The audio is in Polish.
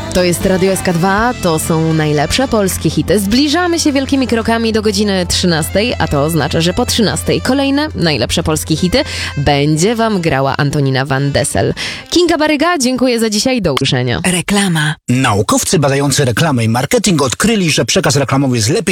To jest Radio SK2, to są najlepsze polskie hity. Zbliżamy się wielkimi krokami do godziny 13, a to oznacza, że po 13 kolejne najlepsze polskie hity będzie wam grała Antonina Van Dessel. Kinga Baryga, dziękuję za dzisiaj, do usłyszenia. Reklama. Naukowcy badający reklamę i marketing odkryli, że przekaz reklamowy jest lepiej